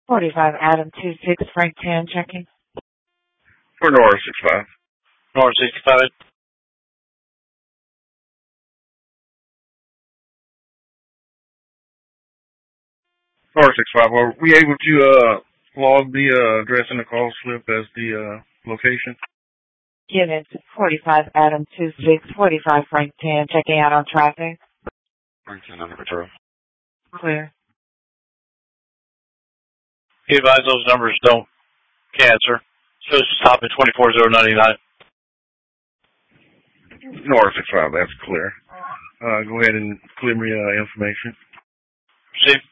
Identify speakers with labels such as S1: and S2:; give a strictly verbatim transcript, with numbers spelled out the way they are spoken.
S1: forty-five Adam two six Frank ten checking.
S2: For Nora six five.
S3: Nora sixty-five.
S2: Nora six five. Were we able to uh, log the uh, address in the call slip as the uh, location?
S1: Given forty-five Adam two six forty-five Frank ten checking out on traffic.
S2: Frank ten under patrol.
S1: Clear.
S3: He advised those numbers don't cancel. So it's stop at twenty-four zero ninety-nine.
S2: Nora six five, that's clear. Uh, go ahead and clear me uh, information.
S3: See?